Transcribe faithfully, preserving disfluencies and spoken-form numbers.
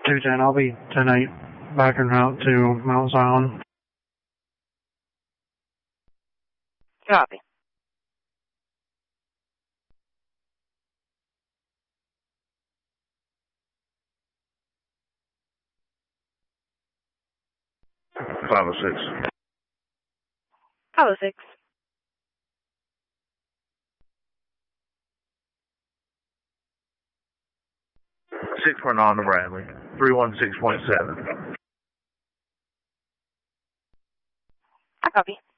two ten, I'll be ten eight back en route to Mount Zion. Copy. five oh six. five oh six. six four nine to Bradley. three one six point seven. I copy.